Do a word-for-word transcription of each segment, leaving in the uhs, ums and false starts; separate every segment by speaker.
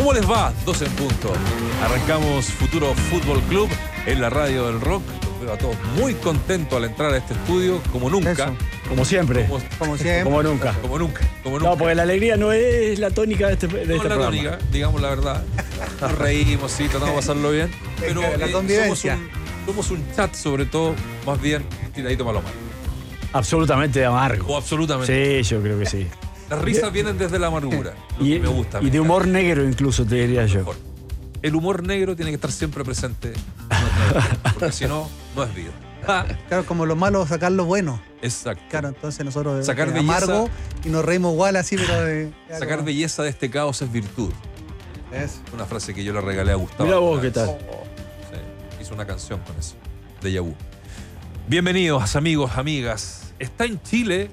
Speaker 1: ¿Cómo les va? Dos en punto. Arrancamos Futuro Fútbol Club en la radio del rock. Los veo a todos muy contentos al entrar a este estudio, como nunca.
Speaker 2: Eso.
Speaker 3: Como siempre.
Speaker 1: Como,
Speaker 2: Como siempre.
Speaker 3: Como nunca.
Speaker 1: como nunca. Como nunca.
Speaker 3: No, porque la alegría no es la tónica de este, de
Speaker 1: No
Speaker 3: este
Speaker 1: la
Speaker 3: programa.
Speaker 1: tónica, digamos la verdad. Nos reímos, sí, tratamos de pasarlo bien. Pero
Speaker 2: La
Speaker 1: eh, somos,
Speaker 2: convivencia.
Speaker 1: un, somos un chat, sobre todo, más bien tiradito para lo malo.
Speaker 3: Absolutamente amargo.
Speaker 1: O absolutamente.
Speaker 3: Sí, yo creo que sí.
Speaker 1: Las risas vienen desde la amargura. Lo
Speaker 3: Y,
Speaker 1: que me gusta.
Speaker 3: y
Speaker 1: me
Speaker 3: de
Speaker 1: encanta.
Speaker 3: humor negro incluso, te diría yo.
Speaker 1: Mejor. El humor negro tiene que estar siempre presente. Porque si no, no es vida. Ah,
Speaker 2: Claro, como lo malo, sacar lo bueno.
Speaker 1: exacto.
Speaker 2: Claro, entonces nosotros
Speaker 1: Sacar
Speaker 2: eh,
Speaker 1: belleza.
Speaker 2: amargo y nos reímos igual así, pero de.
Speaker 1: Sacar belleza de este caos es virtud.
Speaker 2: Eso.
Speaker 1: Una frase que yo le regalé a Gustavo.
Speaker 3: Mirá vos
Speaker 1: una
Speaker 3: qué
Speaker 1: vez.
Speaker 3: tal.
Speaker 1: Sí, hizo una canción con eso. De Yahoo. Bienvenidos, amigos, amigas. Está en Chile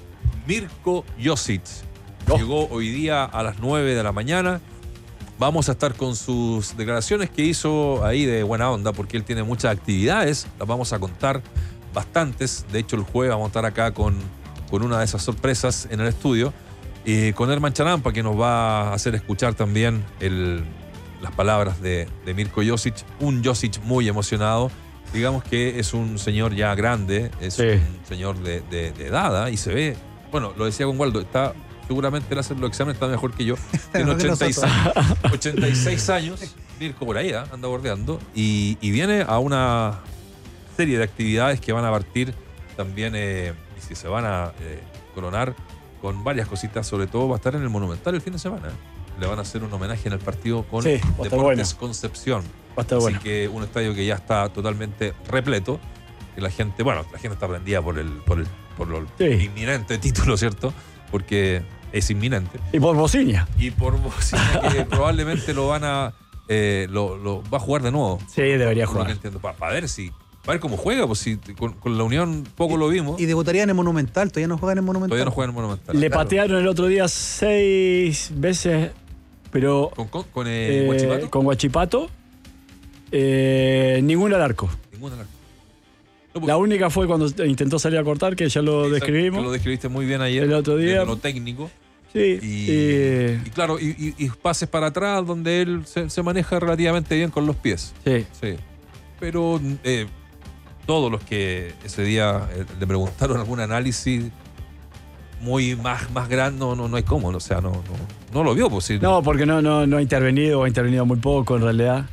Speaker 1: Mirko Josic.
Speaker 3: Oh.
Speaker 1: Llegó hoy día a las nueve de la mañana. Vamos a estar con sus declaraciones que hizo ahí de buena onda, porque él tiene muchas actividades. Las vamos a contar bastantes. De hecho, el jueves vamos a estar acá con, con una de esas sorpresas en el estudio. Y con Herman Charampa, que nos va a hacer escuchar también el, las palabras de, de Mirko Josic. Un Josic muy emocionado. Digamos que es un señor ya grande, es
Speaker 3: Sí.
Speaker 1: un señor de, de, de edad, ¿eh? Y se ve, bueno, lo decía con Waldo, está, seguramente él hace los exámenes, está mejor que yo. Tiene
Speaker 2: Mejor que
Speaker 1: ochenta y seis, ochenta y seis años, Mirko por ahí, ¿eh? Anda bordeando, y, y viene a una serie de actividades que van a partir también, eh, y si se van a eh, coronar con varias cositas, sobre todo va a estar en el Monumental el fin de semana. Le van a hacer un homenaje en el partido con
Speaker 3: Sí, va a estar
Speaker 1: Deportes
Speaker 3: bueno.
Speaker 1: Concepción.
Speaker 3: Va a estar
Speaker 1: Así
Speaker 3: bueno.
Speaker 1: que un estadio que ya está totalmente repleto, que la gente, bueno, la gente está prendida por el, por el, por el
Speaker 3: Sí.
Speaker 1: inminente título, ¿cierto? Porque es inminente.
Speaker 3: Y por bocinia.
Speaker 1: Y por bocina que probablemente lo van a, eh, lo, lo va a jugar de nuevo.
Speaker 3: Sí, debería
Speaker 1: Por lo que
Speaker 3: jugar.
Speaker 1: entiendo, para ver si, para ver cómo juega, pues si con, con la Unión poco lo vimos,
Speaker 2: Y debutarían en Monumental, todavía no juegan en Monumental.
Speaker 1: todavía no juegan en Monumental.
Speaker 3: Le
Speaker 1: Claro.
Speaker 3: patearon el otro día seis veces, pero
Speaker 1: Con, con, con eh,
Speaker 3: eh,
Speaker 1: Huachipato,
Speaker 3: con Guachipato, eh, ninguna al arco.
Speaker 1: ninguna. No, porque-
Speaker 3: La única fue cuando intentó salir a cortar, que ya lo
Speaker 1: Exacto,
Speaker 3: describimos.
Speaker 1: que lo describiste muy bien ayer.
Speaker 3: El otro día.
Speaker 1: desde lo técnico.
Speaker 3: Sí.
Speaker 1: Y,
Speaker 3: y-
Speaker 1: y claro, y, y- y pases para atrás donde él se, se maneja relativamente bien con los pies.
Speaker 3: sí.
Speaker 1: Sí. Pero eh, todos los que ese día eh, le preguntaron algún análisis muy más, más grande, no, no, no hay cómo. O sea, no, no, no lo vio. Pues, sí.
Speaker 3: No, porque no, no, no ha intervenido, o ha intervenido muy poco en realidad.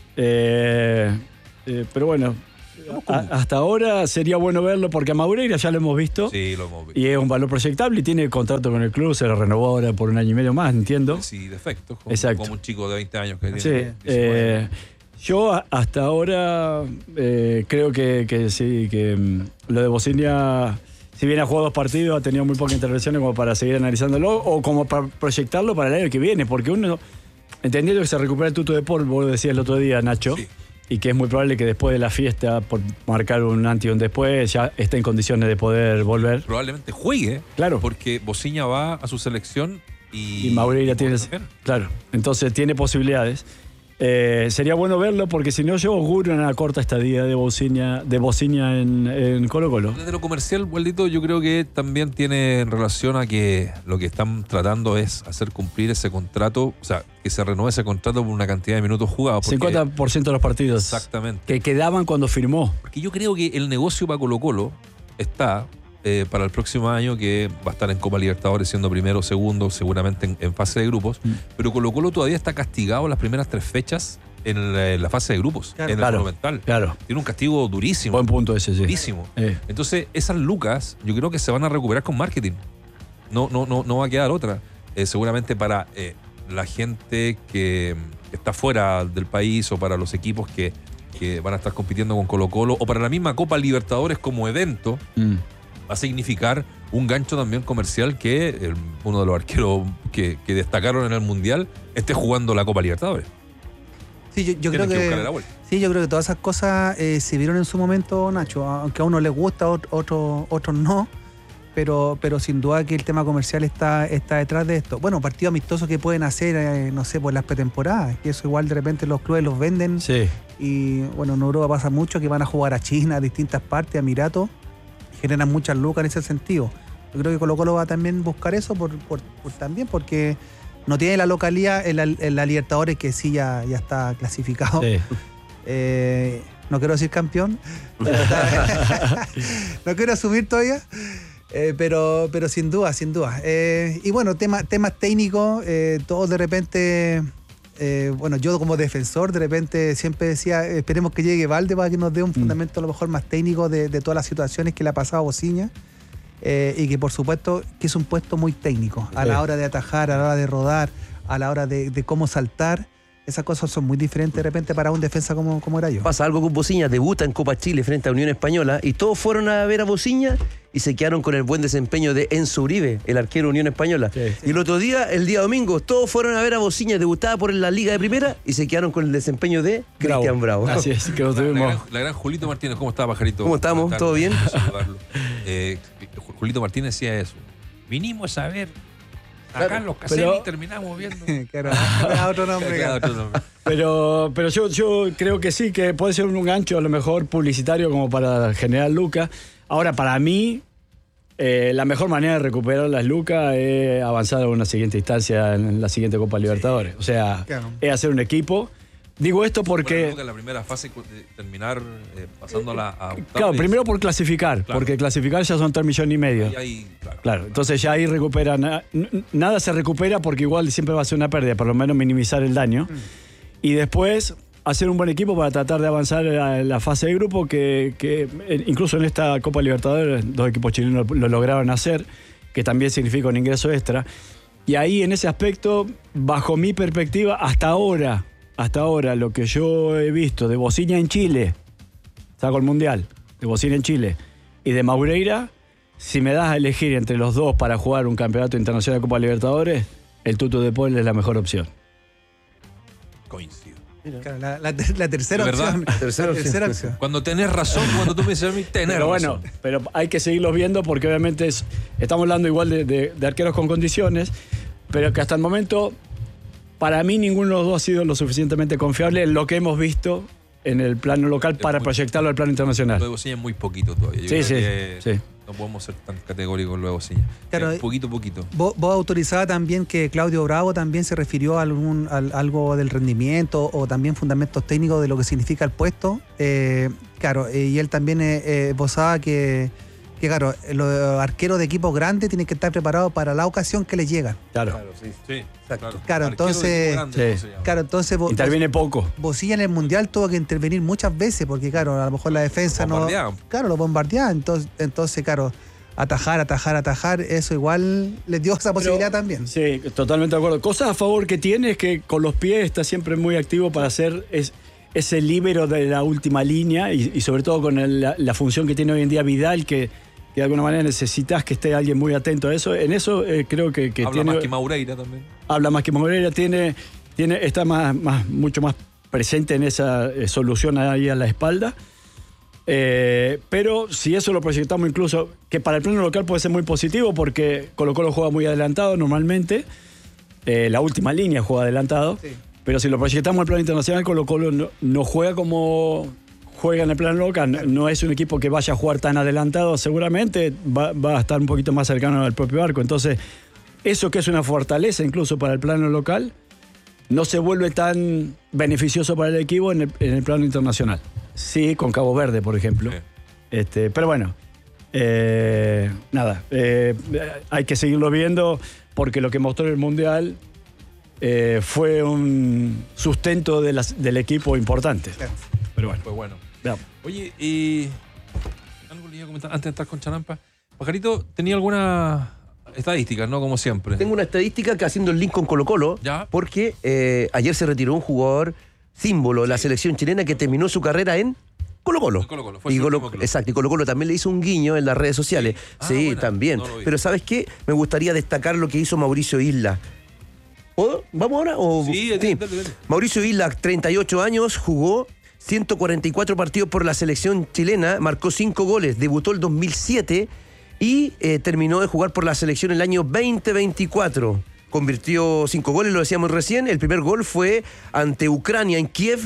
Speaker 3: Eh, eh, pero bueno, a- hasta ahora sería bueno verlo porque a Madureira ya lo hemos visto.
Speaker 1: Sí, lo hemos visto.
Speaker 3: Y es un valor proyectable y tiene contrato con el club, se lo renovó ahora por un año y medio más, entiendo.
Speaker 1: Sí, defectos. Como,
Speaker 3: Exacto.
Speaker 1: como un chico de veinte años que tiene.
Speaker 3: Sí,
Speaker 1: diecinueve.
Speaker 3: eh, yo a- hasta ahora eh, creo que, que sí, que mm, lo de Bocinia, si bien ha jugado dos partidos, ha tenido muy pocas intervenciones como para seguir analizándolo o como para proyectarlo para el año que viene, porque uno, entendiendo que se recupera el tuto de polvo, vos lo decías el otro día, Nacho,
Speaker 1: Sí.
Speaker 3: y que es muy probable que después de la fiesta, por marcar un antes y un después, ya esté en condiciones de poder volver.
Speaker 1: Probablemente juegue.
Speaker 3: Claro.
Speaker 1: Porque Bociña va a su selección y.
Speaker 3: Y Madureira
Speaker 1: y
Speaker 3: tiene.
Speaker 1: también.
Speaker 3: Claro, entonces tiene posibilidades. Eh, sería bueno verlo porque si no, yo auguro una corta estadía de Bociña, de Bociña en, en Colo Colo.
Speaker 1: Desde lo comercial, Waldito, yo creo que también tiene en relación a que lo que están tratando es hacer cumplir ese contrato, o sea, que se renueve ese contrato por una cantidad de minutos jugados. Porque,
Speaker 3: cincuenta por ciento de los partidos
Speaker 1: Exactamente.
Speaker 3: que quedaban cuando firmó.
Speaker 1: Porque yo creo que el negocio para Colo Colo está eh, para el próximo año, que va a estar en Copa Libertadores siendo primero o segundo, seguramente en, en fase de grupos.
Speaker 3: Mm.
Speaker 1: Pero Colo Colo todavía está castigado las primeras tres fechas en la, en la fase de grupos,
Speaker 2: Claro.
Speaker 1: en el
Speaker 3: Claro.
Speaker 1: Monumental.
Speaker 3: Claro,
Speaker 1: Tiene un castigo durísimo.
Speaker 3: buen punto ese, sí.
Speaker 1: Durísimo.
Speaker 3: Eh,
Speaker 1: Entonces, esas lucas, yo creo que se van a recuperar con marketing. No, no, no, no va a quedar otra. Eh, seguramente para eh, la gente que mm, está fuera del país o para los equipos que, que van a estar compitiendo con Colo Colo o para la misma Copa Libertadores como evento,
Speaker 3: mm.
Speaker 1: va a significar un gancho también comercial que el- uno de los arqueros que, que destacaron en el Mundial esté jugando la Copa Libertadores.
Speaker 2: Sí, yo, yo
Speaker 1: Tienen
Speaker 2: creo
Speaker 1: que
Speaker 2: que.
Speaker 1: buscarle la vuelta.
Speaker 2: Sí, yo creo que todas esas cosas eh, se vieron en su momento, Nacho, aunque a uno les gusta, ot- otro- otros no, pero, pero sin duda que el tema comercial está, está detrás de esto. Bueno, partidos amistosos que pueden hacer, eh, no sé, por las pretemporadas, y eso igual de repente los clubes los venden,
Speaker 3: Sí.
Speaker 2: y bueno, en Europa pasa mucho que van a jugar a China, a distintas partes, a Emiratos, y generan muchas lucas en ese sentido. Yo creo que Colo Colo va a también buscar eso por, por- por- también porque no tiene la localidad en la, en la Libertadores, que sí ya, ya está clasificado.
Speaker 3: Sí.
Speaker 2: Eh, no quiero decir campeón. Pero está, no quiero asumir todavía. Eh, pero, pero sin duda, sin duda. Eh, y bueno, tema, temas técnicos, eh, todos de repente, eh, bueno, yo como defensor de repente siempre decía, esperemos que llegue Valde para que nos dé un fundamento a lo mejor más técnico de, de todas las situaciones que le ha pasado a Bociña. Eh, y que por supuesto que es un puesto muy técnico, a la hora de atajar, a la hora de rodar, a la hora de, de cómo saltar. Esas cosas son muy diferentes de repente para un defensa como, como era yo.
Speaker 4: Pasa algo con Bociña, debuta en Copa Chile frente a Unión Española y todos fueron a ver a Bociña y se quedaron con el buen desempeño de Enzo Uribe, el arquero de Unión Española. Sí, sí. Y el otro día, el día domingo, todos fueron a ver a Bociña, debutada por la Liga de Primera, y se quedaron con el desempeño de Cristian Bravo.
Speaker 3: Así es, que lo
Speaker 1: La,
Speaker 3: tuvimos.
Speaker 1: la, gran, la gran Julito Martínez, ¿cómo está, Pajarito?
Speaker 4: ¿Cómo estamos? ¿Todo bien?
Speaker 1: Eh, Julito Martínez decía eso. Vinimos a ver a Carlos Caselli y terminamos viendo.
Speaker 2: Claro, era otro nombre.
Speaker 1: Era otro nombre.
Speaker 3: Pero, pero yo, yo creo que sí, que puede ser un gancho a lo mejor publicitario como para generar lucas. Ahora, para mí, eh, la mejor manera de recuperar las lucas es avanzar a una siguiente instancia en la siguiente Copa Libertadores. O sea,
Speaker 2: Claro.
Speaker 3: es hacer un equipo. Digo esto porque...
Speaker 1: Bueno, en la primera fase, de terminar eh, pasándola a octavos.
Speaker 3: Claro, primero por clasificar,
Speaker 1: Claro.
Speaker 3: porque clasificar ya son tres millones y medio.
Speaker 1: Y ahí, claro,
Speaker 3: Claro, entonces ya ahí recupera, na- n- nada se recupera porque igual siempre va a ser una pérdida, por lo menos minimizar el daño. Y después hacer un buen equipo para tratar de avanzar a la fase de grupo, que, que eh, incluso en esta Copa Libertadores dos equipos chilenos lo, lo lograron hacer, que también significa un ingreso extra. Y ahí en ese aspecto, bajo mi perspectiva, hasta ahora, hasta ahora lo que yo he visto de Bociña en Chile, saco el Mundial, de Bociña en Chile, y de Maureira, si me das a elegir entre los dos para jugar un campeonato internacional de Copa Libertadores, el Tutu de Paul es la mejor opción.
Speaker 1: coincido.
Speaker 2: Claro, la, la ter- la tercera
Speaker 1: ¿De verdad?
Speaker 2: opción.
Speaker 4: Tercera
Speaker 2: La tercera opción.
Speaker 1: Cuando tenés razón, cuando tú me dices a mí, tenés
Speaker 3: Pero
Speaker 1: razón.
Speaker 3: bueno, pero hay que seguirlos viendo porque obviamente es- estamos hablando igual de, de- de arqueros con condiciones, pero que hasta el momento, para mí, ninguno de los dos ha sido lo suficientemente confiable en lo que hemos visto en el plano local para
Speaker 1: muy-
Speaker 3: proyectarlo al plano internacional.
Speaker 1: Lo de Bociña es muy poquito todavía. Yo
Speaker 3: Sí,
Speaker 1: creo
Speaker 3: sí,
Speaker 1: que
Speaker 3: sí.
Speaker 1: No podemos ser tan categóricos luego, Bociña.
Speaker 2: Claro,
Speaker 1: Eh, poquito, poquito.
Speaker 2: Vos, vos autorizaba también que Claudio Bravo también se refirió a algún, al- algo del rendimiento o también fundamentos técnicos de lo que significa el puesto. Eh, claro, eh, y él también eh, eh, esbozaba que, que, claro, los arqueros de equipos grandes tienen que estar preparados para la ocasión que les llega.
Speaker 3: Claro.
Speaker 4: sí.
Speaker 1: Sí,
Speaker 4: Exacto.
Speaker 2: Claro,
Speaker 1: Arquero de
Speaker 2: entonces-
Speaker 1: equipo grande,
Speaker 3: Sí.
Speaker 1: ¿cómo se llama?
Speaker 2: Claro, entonces vos-
Speaker 3: Interviene poco.
Speaker 2: Bociña en el Mundial tuvo que intervenir muchas veces porque, claro, a lo mejor la defensa no...
Speaker 1: Bombardeaban.
Speaker 2: Claro, lo bombardeaban. Entonces, entonces, claro, atajar, atajar, atajar, eso igual les dio esa posibilidad también.
Speaker 3: Sí, totalmente de acuerdo. Cosas a favor que tiene es que con los pies está siempre muy activo para hacer es, ese líbero de la última línea y, y sobre todo con el- la, la función que tiene hoy en día Vidal, que, que de alguna manera necesitas que esté alguien muy atento a eso. En eso eh, creo que, que
Speaker 1: Habla
Speaker 3: tiene...
Speaker 1: más que Maureira también.
Speaker 3: habla más que Moreira, tiene, tiene, está más, más, mucho más presente en esa eh, solución ahí a la espalda. Eh, pero si eso lo proyectamos incluso, que para el plano local puede ser muy positivo porque Colo Colo juega muy adelantado normalmente, eh, la última línea juega adelantado,
Speaker 2: Sí.
Speaker 3: pero si lo proyectamos al plano internacional, Colo Colo no, no juega como juega en el plano local, no, no es un equipo que vaya a jugar tan adelantado, seguramente va, va a estar un poquito más cercano al propio arco, entonces eso que es una fortaleza incluso para el plano local, no se vuelve tan beneficioso para el equipo en el, en el plano internacional. Sí, con Cabo Verde, por ejemplo.
Speaker 1: Sí.
Speaker 3: Este, pero bueno, eh, nada, eh, hay que seguirlo viendo porque lo que mostró en el Mundial eh, fue un sustento de las- del equipo importante.
Speaker 2: Claro.
Speaker 3: Pero bueno,
Speaker 1: Pues bueno.
Speaker 3: veamos.
Speaker 1: Oye, y algo le iba a comentar antes de entrar con Charampa. Pajarito, ¿tenía alguna estadística, no? Como siempre.
Speaker 4: Tengo una estadística que haciendo el link con Colo Colo,
Speaker 1: Ya.
Speaker 4: porque eh, ayer se retiró un jugador símbolo de la selección chilena que terminó su carrera en Colo Colo.
Speaker 1: En Colo-Colo, fue
Speaker 4: Y
Speaker 1: su
Speaker 4: Colo-
Speaker 1: último club.
Speaker 4: exacto, y Colo Colo también le hizo un guiño en las redes sociales.
Speaker 1: Sí. Ah,
Speaker 4: Sí,
Speaker 1: buena,
Speaker 4: también.
Speaker 1: no lo vi.
Speaker 4: Pero ¿sabes qué? Me gustaría destacar lo que hizo Mauricio Isla. ¿Puedo? ¿Vamos ahora? O...
Speaker 1: Sí, dale, dale, dale.
Speaker 4: Mauricio Isla, treinta y ocho años, jugó ciento cuarenta y cuatro partidos por la selección chilena, marcó cinco goles, debutó el dos mil siete y eh, terminó de jugar por la selección el año veinte veinticuatro. Convirtió cinco goles, lo decíamos recién. El primer gol fue ante Ucrania en Kiev,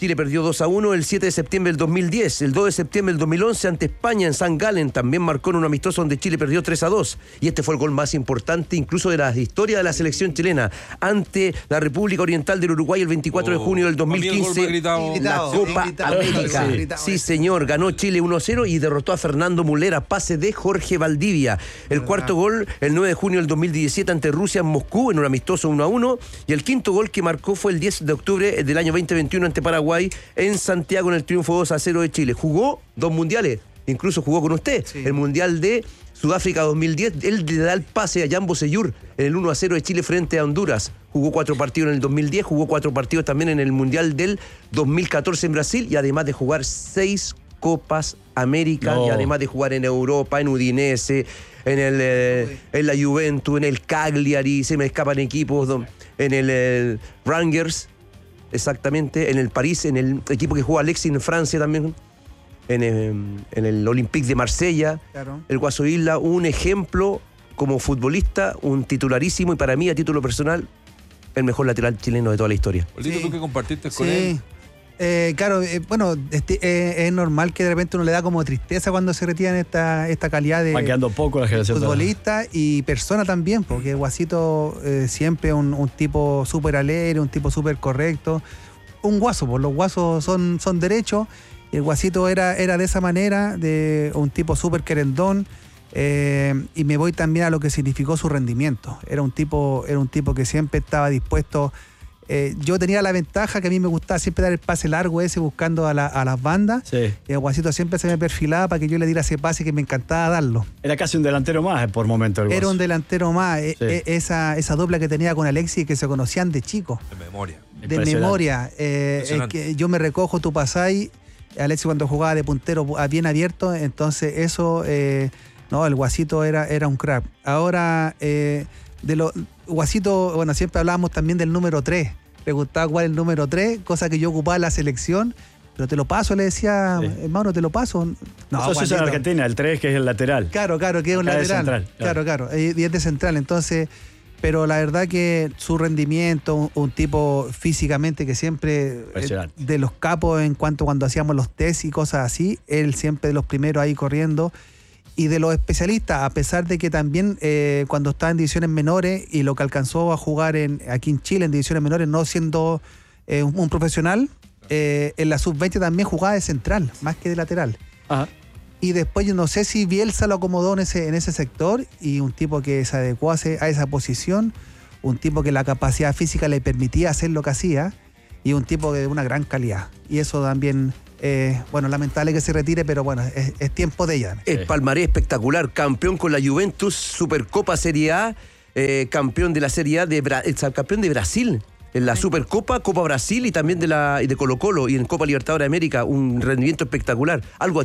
Speaker 4: Chile perdió dos a uno el siete de septiembre del dos mil diez. El dos de septiembre del dos mil once ante España en San Gallen también marcó en un amistoso donde Chile perdió tres a dos. Y este fue el gol más importante incluso de la historia de la selección chilena ante la República Oriental del Uruguay el veinticuatro
Speaker 1: Oh,
Speaker 4: de junio del dos mil quince.
Speaker 1: gritado.
Speaker 4: La Copa
Speaker 2: Gritado,
Speaker 4: América.
Speaker 2: gritado,
Speaker 4: Sí,
Speaker 2: eso.
Speaker 4: señor. Ganó Chile uno a cero y derrotó a Fernando Mulera. Pase de Jorge Valdivia. El
Speaker 2: Verdad.
Speaker 4: cuarto gol el nueve de junio del dos mil diecisiete ante Rusia en Moscú en un amistoso uno a uno. Y el quinto gol que marcó fue el diez de octubre del año veinte veintiuno ante Paraguay en Santiago en el triunfo dos a cero de Chile. Jugó dos mundiales, incluso jugó con usted.
Speaker 2: Sí.
Speaker 4: El mundial de Sudáfrica dos mil diez, él le da el pase a Jambo Seyur en el uno a cero de Chile frente a Honduras. Jugó cuatro partidos en el dos mil diez, jugó cuatro partidos también en el mundial del dos mil catorce en Brasil y además de jugar seis Copas América
Speaker 3: No.
Speaker 4: y además de jugar en Europa, en Udinese, en el eh, en la Juventus, en el Cagliari, se me escapan equipos, don- en el eh, Rangers, exactamente, en el París, en el equipo que juega Alexis en Francia también, en, eh, en el Olympique de Marsella,
Speaker 2: Claro.
Speaker 4: el Guaso Isla, un ejemplo como futbolista, un titularísimo y para mí a título personal el mejor lateral chileno de toda la historia.
Speaker 1: Pablito,
Speaker 2: Sí.
Speaker 1: tú que compartiste con
Speaker 2: Sí.
Speaker 1: él.
Speaker 2: Eh, claro, eh, bueno, este, eh, es normal que de repente uno le da como tristeza cuando se retiran esta, esta calidad de
Speaker 3: Va quedando poco la generación. de-
Speaker 2: futbolista y persona también, porque Guasito eh, siempre un, un tipo súper alegre, un tipo súper correcto. Un guaso, pues los guasos son, son derechos. Y el Guasito era, era de esa manera, de un tipo súper querendón. eh, y me voy también a lo que significó su rendimiento. Era un tipo, era un tipo que siempre estaba dispuesto. Eh, yo tenía la ventaja que a mí me gustaba siempre dar el pase largo ese buscando a, la- a las bandas.
Speaker 3: Sí.
Speaker 2: Y el Guasito siempre se me perfilaba para que yo le diera ese pase que me encantaba darlo.
Speaker 3: Era casi un delantero más eh, por momento el
Speaker 2: Era
Speaker 3: Guaso.
Speaker 2: un delantero más. E-
Speaker 3: Sí.
Speaker 2: e- esa, esa dupla que tenía con Alexis que se conocían de chico,
Speaker 1: De memoria.
Speaker 2: de
Speaker 3: Impresionante.
Speaker 2: memoria. Eh, es
Speaker 1: Impresionante.
Speaker 2: que yo me recojo, tú pasáis. Alexis cuando jugaba de puntero a bien abierto, entonces eso, eh, no, el Guasito era, era un crack. Ahora, eh, de lo, Guasito, bueno, siempre hablábamos también del número tres. Le gustaba jugar el número tres, cosa que yo ocupaba en la selección. Pero te lo paso, le decía,
Speaker 3: Sí.
Speaker 2: hermano, te lo paso. No,
Speaker 3: Eso se usa en
Speaker 2: Juanito.
Speaker 3: Argentina, el tres que es el lateral.
Speaker 2: Claro, claro, que es un
Speaker 3: Acá es
Speaker 2: lateral.
Speaker 3: central,
Speaker 2: claro,
Speaker 3: claro.
Speaker 2: claro, y y es de central. Entonces, pero la verdad que su rendimiento, un, un tipo físicamente que siempre, eh,
Speaker 3: Impresionante.
Speaker 2: de los capos en cuanto cuando hacíamos los test y cosas así, él siempre de los primeros ahí corriendo. Y de los especialistas, a pesar de que también eh, cuando estaba en divisiones menores y lo que alcanzó a jugar en, aquí en Chile en divisiones menores, no siendo eh, un, un profesional, eh, en la sub veinte también jugaba de central, más que de lateral.
Speaker 3: Ajá.
Speaker 2: Y después yo no sé si Bielsa lo acomodó en ese, en ese sector y un tipo que se adecuó a, ese- a esa posición, un tipo que la capacidad física le permitía hacer lo que hacía y un tipo de una gran calidad. Y eso también, eh, bueno, lamentable que se retire, pero bueno, es, es tiempo de ella.
Speaker 4: El palmarés espectacular, campeón con la Juventus, Supercopa Serie A, eh, campeón de la Serie A, de Bra- el campeón de Brasil, en la Supercopa, Copa Brasil y también de la y de Colo Colo y en Copa Libertadores de América, un rendimiento espectacular. Algo